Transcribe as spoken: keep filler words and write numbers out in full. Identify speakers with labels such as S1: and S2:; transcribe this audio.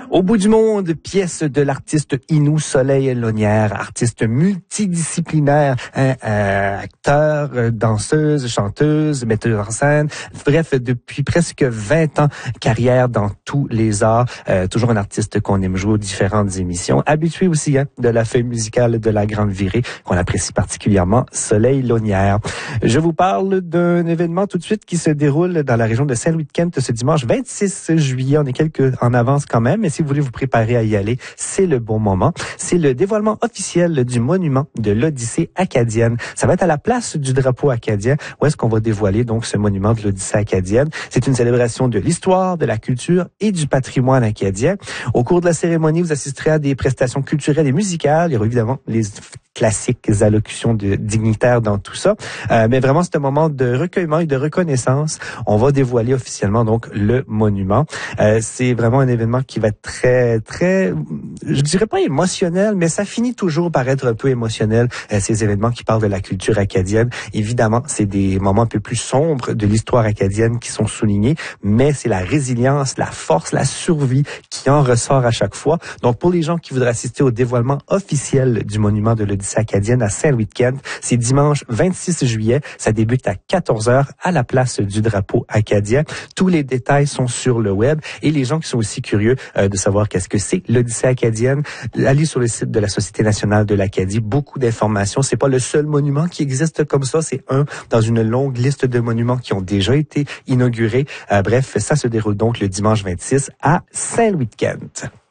S1: Au bout du monde, pièce de l'artiste Inou Soleil-Lonière, artiste multidisciplinaire, hein, euh, acteur, euh, danseuse, chanteuse, metteuse en scène. Bref, depuis presque vingt ans, carrière dans tous les arts. Euh, toujours un artiste qu'on aime jouer aux différentes émissions. Habitué aussi hein, de la feuille musicale de la Grande Virée, qu'on apprécie particulièrement, Soleil-Lonière. Je vous parle d'un événement tout de suite qui se déroule dans la région de Saint-Louis-de-Kent ce dimanche vingt-six juillet. On est quelques en avance quand même, mais si vous voulez vous préparer à y aller, c'est le bon moment. C'est le dévoilement officiel du monument de l'Odyssée acadienne. Ça va être à la place du drapeau acadien, où est-ce qu'on va dévoiler donc ce monument de l'Odyssée acadienne. C'est une célébration de l'histoire, de la culture et du patrimoine acadien. Au cours de la cérémonie, vous assisterez à des prestations culturelles et musicales. Il y aura évidemment les classiques allocutions de dignitaires dans tout ça. Euh, mais vraiment, c'est un moment de recueillement et de reconnaissance. On va dévoiler officiellement donc le monument. Euh, c'est vraiment un événement qui va être très, très, je dirais pas émotionnel, mais ça finit toujours par être un peu émotionnel. Euh, ces événements qui parlent de la culture acadienne. Évidemment, c'est des moments un peu plus sombres de l'histoire acadienne qui sont soulignés, mais c'est la résilience, la force, la survie qui en ressort à chaque fois. Donc, pour les gens qui voudraient assister au dévoilement officiel du monument de l'Odyssée acadienne à Saint-Louis-de-Kent, c'est dimanche vingt-six juillet. Ça débute à quatorze heures à la place du drapeau acadien. Tous les détails sont sur le web et les gens qui sont aussi curieux euh, de savoir qu'est-ce que c'est l'Odyssée acadienne, allez sur le site de la Société nationale de l'Acadie. Beaucoup d'informations. C'est pas le seul monument qui existe comme ça. C'est un dans une longue liste de monuments qui ont déjà été inaugurés. Euh, bref, ça se déroule donc le dimanche vingt-six à Saint-Louis-de-Kent.